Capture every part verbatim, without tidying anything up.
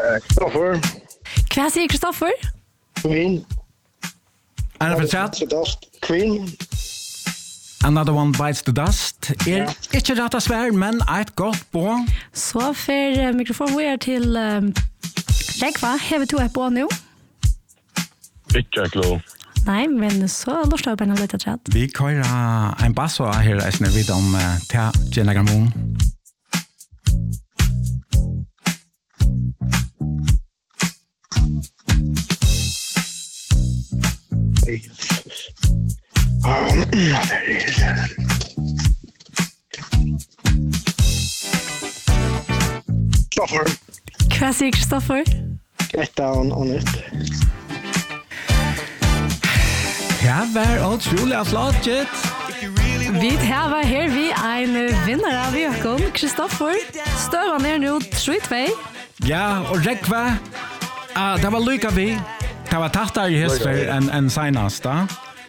Kristoffer. Hva sier Kristoffer? Queen. Anna for chat. Dust. Queen. Another one bites the dust. Er ikke rett av svær, men et godt på. Så for uh, mikrofonen vi er til um, Rekva. Har vi to et på nå? Ikke klo. Nei, men så lort jeg på en litt chat. Vi kører en basso her, jeg snakker vidt om uh, til Jenna Gramon. Um, there is. Kristoffer. Hva sier Kristoffer? Get down on it. Ja, vær utrolig flottet. Vi har her vi en vinner av Jøkken, Kristoffer. Støvann er nå tre två. Ja, og Rekva. Ah, det var lykke vi. Det var tattar i hesfer enn en senast, da.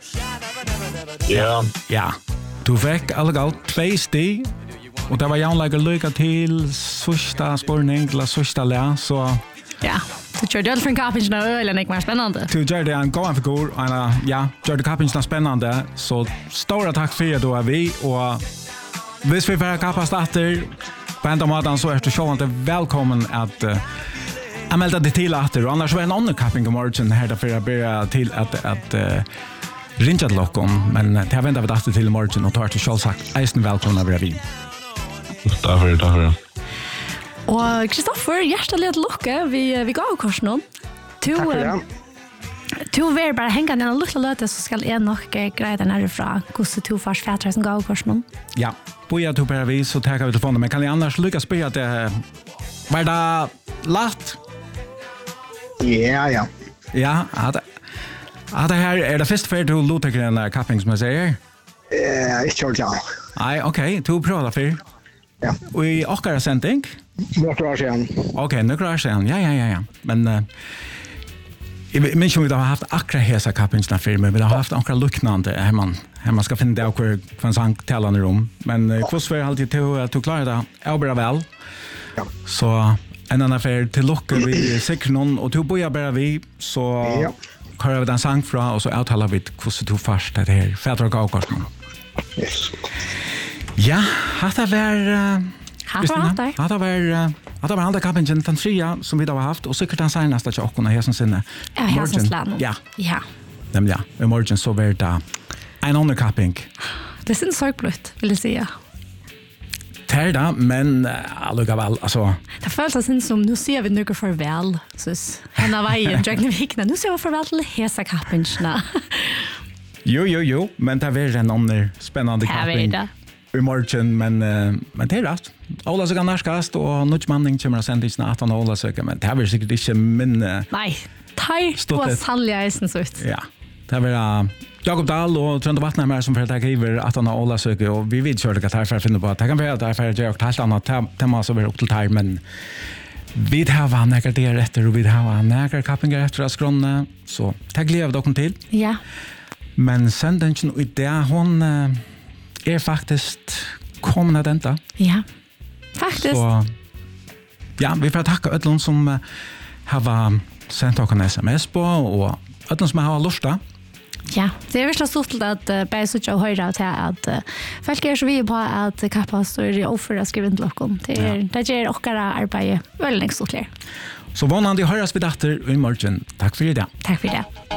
Ja. Ja, du fikk allegalt två sti, og det var jævnlig lykke til sørsta spurning, eller sørsta le, så... Ja, du kjørte alt for en kappingen av øl, ikke mer spennende. Du gjør det en god figur, og ja, gjør det kappingen spennende, så stora takk for at du er vi, og hvis vi får kappast etter, på enda måten, så er du sjåvande velkommen at... Uh, Jeg meldte det til etter, og annars var det en annen kapping om morgen her, derfor jeg ber til at, at uh, ringe til dere, men det har ventet vi dette til i morgen, og tar til selvsagt eisen velkommen av vi. Takk for det, takk for det. Og Kristoffer, hjertelig til dere, vi, vi gav kors noen. To, Takk for det. To vil bare henge ned og lukte løte, så skal jeg nok greie den herfra, hvordan to fars fætre som gav kors noen. Ja, boja to per vi, så tar vi telefonen, men kan jeg annars lykkes spørre at det var det latt? Ja, ja. Ja, at, at det her er det første før du lotekker en kapping, som jeg sier? Eh, ikke kjørt, ja. Nei, ok, du prøver det før. Ja. Og i okkara sending? Noen år siden. Ok, noen år siden, ja, ja, ja, ja. Men uh, jeg minns om vi har haft akkurat hesa kappingsna før, men vi har haft akkurat luknande her man, her man skal finne det hver en sang talande rom. Men uh, hvordan var alltid til at du klarer det? Jeg bare vel. Ja. Så en annan affär till lucka vi säkert någon och du börjar bara vi så Ja. kör vi den sang fra och så uttalar vi hur du fast det här fäder och avkast. Yes. Ja, har det var Har det vært der? Har det var har det var andra kappen den trea som vi då har haft och säkert den senaste att jag kunna här som sinne. Ja, här som slan. Ja. Ja. Nämligen ja, i morgon så var det en annan kapping. Det är en sorgblött, vill jag säga. Tärda, men alluga väl, alltså... Det føles sin som, nu ser vi noe farvel, så henne veien, dragna vikna, nu ser vi farvel til hesa kappingsna. Jo, jo, jo, men det är en annan spännande kapping. I morgon, men, uh, men det är rätt. Ola söker närskast och nutchmanning kommer att sända att han Ola söker, men det är säkert inte min... Uh, Nej, tar på sannliga isen så ut. Ja, det är uh, Jakob Dahl och Trønde Vatnhammer som för att giver att han har Ola söker och vi vill köra det här för att finna på att det kan vara där för att göra ett helt annat tema som är upp till här, men vi har nägra det rätter och vi har nägra kappingar efter att skrona, så det gläder jag dock till. Ja. Men sen den i det, hon uh, är faktiskt kommande denta. Ja, faktiskt. Så, ja, vi får tacka ödlon som uh, har sendt oss en sms på och ödlon som har lusta. Ja, det är virkelig stort att uh, bara så och höra till att uh, folk är så vi på att kappa står i offer att skriva till oss. Det är ja. Det ger och arbete väldigt stort. Så vanligt höras vi dator i morgon. Tack för det. Tack för det.